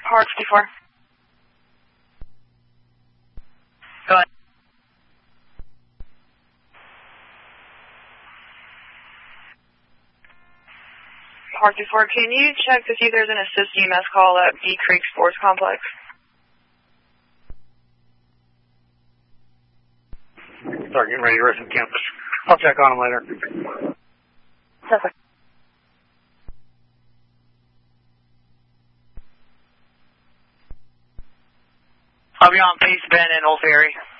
Park 54. Go ahead. Park 54, can you check to see if there's an assist EMS call at Bee Creek Sports Complex? Start getting ready to rush from campus. I'll check on them later. Perfect. I'll be on base Ben in Old Ferry.